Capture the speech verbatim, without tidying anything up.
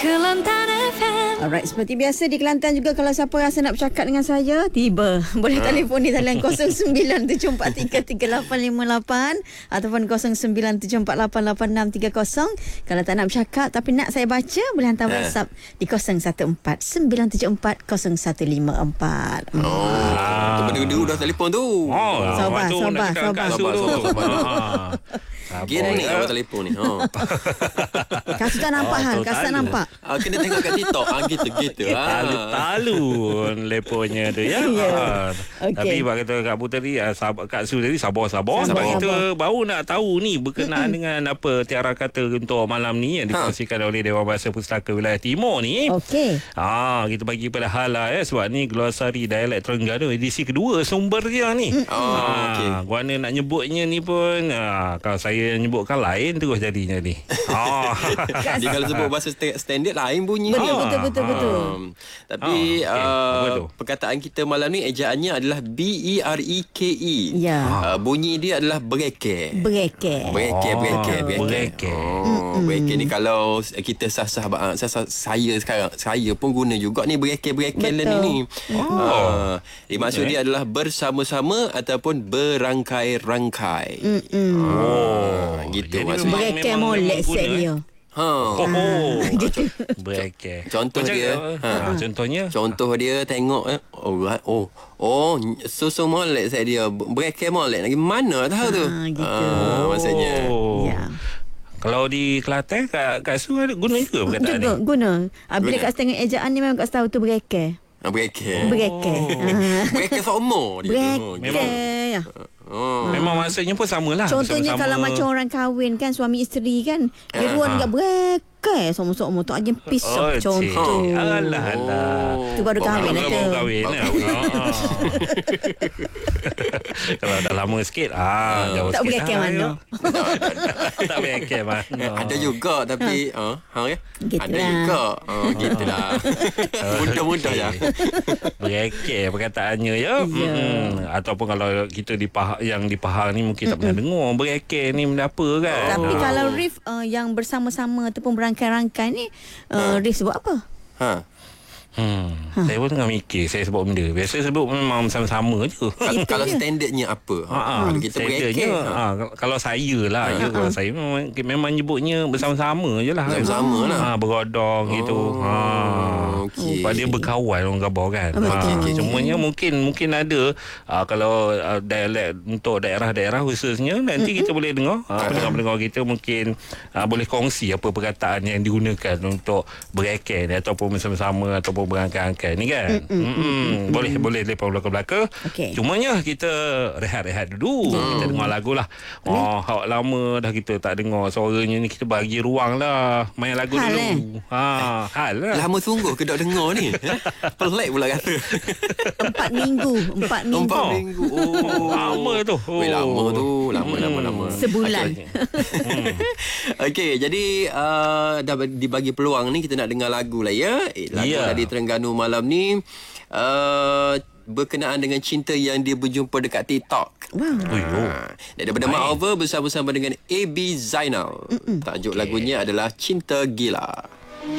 Kelantan F M. Alright, seperti biasa di Kelantan juga, kalau siapa rasa nak bercakap dengan saya, tiba. Boleh telefon di talian kosong sembilan tujuh empat tiga tiga lapan lima lapan ataupun kosong sembilan tujuh empat lapan lapan enam tiga kosong. Kalau tak nak bercakap tapi nak saya baca, boleh hantar WhatsApp di kosong satu empat sembilan tujuh empat kosong satu lima empat. Oh, tu benda-benda dah telefon tu. Oh, Sabar, tu sabar, nak cakap sabar. kat Su Sabar, tu. sabar, sabar. Ah. Gini awak telefon ni. Oh. Kasut tak nampak Oh, hal, tu kasut tak talu. nampak. Ah, kena tengok kat TikTok. Ah, gitu-gitu. Ah. Talu-talu leponya tu ya. Ya. Ah. Okey. Tapi bak kata Kak Bu tadi, ah, sabar, Kak Su tadi sabar-sabar. Sebab Sabar, kita sabar. baru nak tahu ni berkenaan dengan apa tiara kata untuk malam ni yang dikongsikan oleh Dewan Bahasa Pustaka Wilayah Timur ni. Okey. Ah, kita bagi pada hal lah ya, sebab ni glosari dialek Terengganu edisi kedua sumber dia ni. Oh, okey. Ah, guana nak nyebutnya ni pun, ah, kalau saya nyebutkan lain terus jadinya ni. Ah. Dia kalau sebut bahasa sta- standard lain bunyi Betul, dia. betul, betul, betul. Um, tapi Ah, okey. Apa uh, tu? perkataan kita malam ni ejaannya adalah B E R E K E. Ya. Uh, bunyi dia adalah bereke. Bereke. Bereke, Oh, bereke, bereke. bereke. Oh, bereke ni kalau kita sah-sah ah, sah-sah saya sekarang, saya pun guna juga ni bereke-bereke Betul. ni. Oh. Uh, dia maksud Okay. dia adalah bersama-sama ataupun berangkai-rangkai. Oh, gitu jadi maksudnya. memang- Bereke memang- molek memang guna, set eh? dia. Ha. Oh, oh. gitu. Bereke. Contoh Macam, dia, Ha, ha. contohnya. Contoh dia tengok eh, oh oh oh susu molek saya dia bereke molek lagi mana tahu tu. Ah, gitu. Ah, maksudnya. Oh. Ya. Kalau di Kelantan, Kak, Kak Su ada guna juga perkataan Juga ni. guna. Ah, bila Guna. kat setengah ejaan ni memang kat tahu tu bereke. Ah, bereke. Bereke. Ah. Bereke sama dia tu. Bereke. Ya. Oh. Memang maksudnya pun samalah. Contohnya bersama-sama. kalau macam orang kahwin kan, suami isteri kan, dia Ah, dua ah. dekat bereke sama-sama tu aja pisau. Oh, Contoh. cik. Alah, alah. Tu baru kahwin Baru tu. kahwin. Baru eh. kahwin. Ah. Kalau dah lama sikit, ah, jauh Tak sikit. bereke ah, mana. ya. Tak bereke mana. Eh, ada juga tapi ha ha ya. Gitulah. Ada juga. Oh gitulah. Mudah-mudah ya. Bereke perkataannya ya. Mm-mm. Ataupun kalau kita di Pahang, yang di Pahang ni mungkin tak pernah dengar bereke ni benda apa kan. Tapi Ah. kalau Rif uh, yang bersama-sama ataupun berangkai-rangkai ni, uh, Rif sebut apa? Ha. Hmm. Saya pun tengah mikir saya sebut benda. Biasa sebut memang sama-sama je. Itu Kalau dia. standardnya apa? Ha, ha. Kalau kita bereke. Standardnya, Ha. ha, kalau saya lah, ya, kalau saya memang, memang nyebutnya bersama-sama je lah. Bersama-sama lah. Ha, berodong gitu. Ha. okey. Sebab dia berkawan orang Gabah kan. Oh, betul. Ha, cumanya mungkin mungkin ada ha, kalau uh, dialek untuk daerah-daerah khususnya nanti kita boleh dengar. Ha, pendengar-pendengar kita mungkin uh, boleh kongsi apa perkataan yang digunakan untuk bereke ni ataupun bersama-sama ataupun berangkai-angkai ni kan. Mm-mm. Boleh boleh lepas belakang-belakang. Okey. Cumanya kita rehat-rehat dulu. Hmm. Kita dengar lagu lah. Oh, hak lama dah kita tak dengar suaranya ni. Kita bagi ruang lah. Main lagu Hal, dulu. eh? Ha, hal lah. Lama sungguh ke tak dengar ni. Pelik pula kata. Empat minggu. Empat minggu. Empat minggu. Oh. Lama tu. Oh. Weh, lama tu. Lama, lama, lama. Sebulan. Okey, jadi uh, dah dibagi peluang ni kita nak dengar lagu lah ya. Eh, lagu Ya. dari Terengganu malam ni uh, berkenaan dengan cinta yang dia berjumpa dekat TikTok. Wow. Ui, oh. Ha, daripada Mak Over bersama-sama dengan A B Zainal. Tajuk Okey. lagunya adalah Cinta Gila.